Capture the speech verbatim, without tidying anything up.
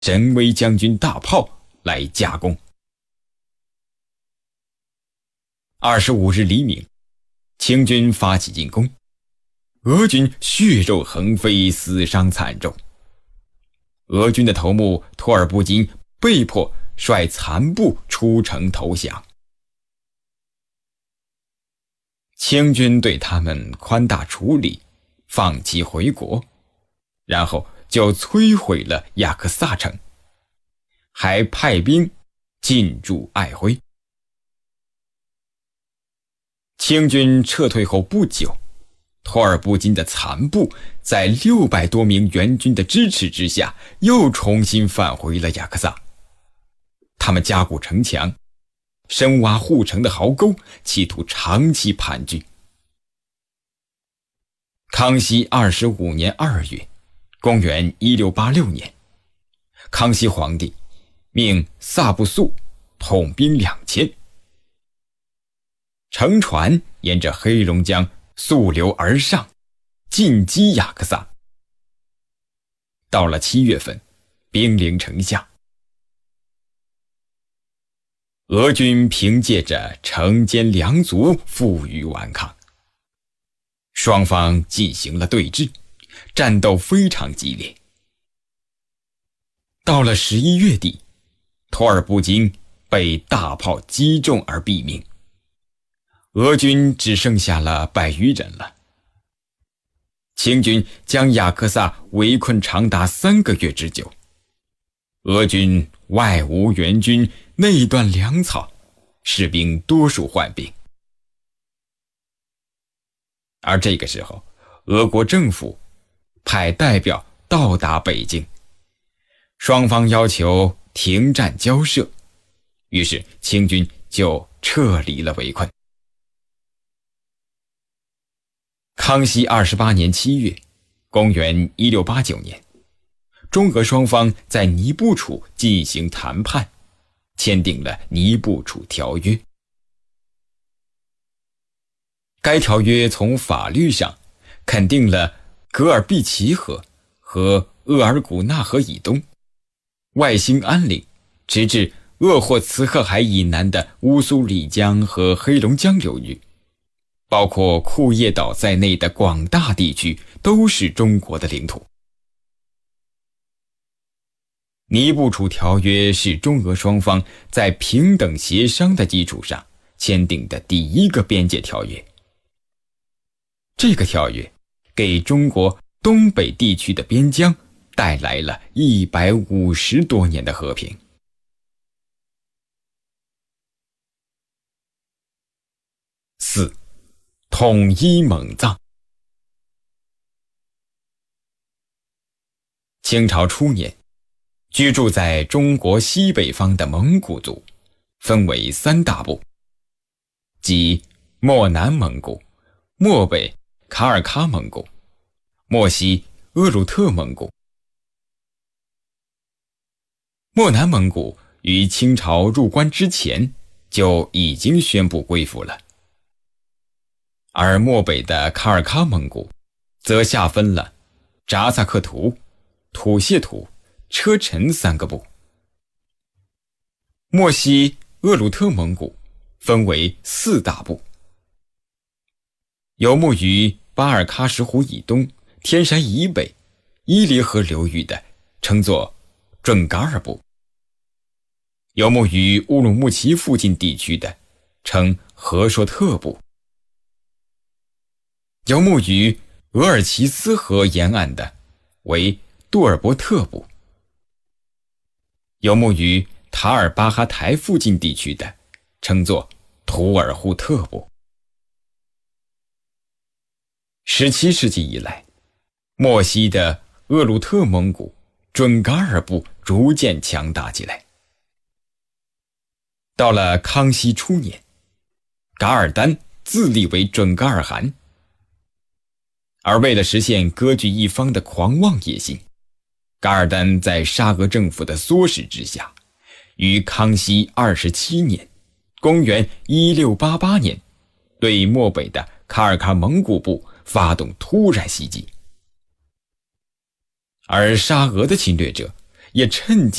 神威将军大炮来加攻。二十五日黎明，清军发起进攻，俄军血肉横飞，死伤惨重。俄军的头目托尔布金被迫率残部出城投降。清军对他们宽大处理，放其回国，然后就摧毁了雅克萨城，还派兵进驻爱辉。清军撤退后不久，托尔布金的残部在六百多名援军的支持之下，又重新返回了雅克萨。他们加固城墙，深挖护城的壕沟，企图长期盘踞。康熙二十五年二月，公元一六八六年，康熙皇帝命萨布素统兵两千，乘船沿着黑龙江溯流而上，进击雅克萨。到了七月份，兵临城下。俄军凭借着城坚粮足，负隅顽抗。双方进行了对峙，战斗非常激烈。到了十一月底，托尔布金被大炮击中而毙命，俄军只剩下了百余人了。清军将雅克萨围困长达三个月之久，俄军外无援军，内断粮草，士兵多数患病。而这个时候，俄国政府派代表到达北京，双方要求停战交涉，于是清军就撤离了围困。康熙二十八年七月，公元一六八九年，中俄双方在尼布楚进行谈判，签订了尼布楚条约。该条约从法律上肯定了格尔毕齐河和鄂尔古纳河以东、外兴安岭直至鄂霍茨克海以南的乌苏里江和黑龙江流域，包括库页岛在内的广大地区都是中国的领土。尼布楚条约是中俄双方在平等协商的基础上签订的第一个边界条约。这个条约给中国东北地区的边疆带来了一百五十多年的和平。四、统一蒙藏。清朝初年，居住在中国西北方的蒙古族分为三大部，即漠南蒙古、漠北卡尔喀蒙古、漠西鄂鲁特蒙古。漠南蒙古于清朝入关之前就已经宣布归附了，而漠北的卡尔喀蒙古则下分了扎萨克图、土谢图、车臣三个部。漠西鄂鲁特蒙古分为四大部，游牧于巴尔喀什湖以东、天山以北、伊犁河流域的称作准噶尔部，游牧于乌鲁木齐附近地区的称和硕特部，游牧于额尔齐斯河沿岸的为杜尔伯特部，游牧于塔尔巴哈台附近地区的称作图尔扈特部。十七世纪以来，漠西的鄂鲁特蒙古准噶尔部逐渐强大起来。到了康熙初年，噶尔丹自立为准噶尔汗，而为了实现割据一方的狂妄野心，噶尔丹在沙俄政府的唆使之下，于康熙二十七年公元一六八八年对漠北的卡尔喀蒙古部发动突然袭击。而沙俄的侵略者也趁机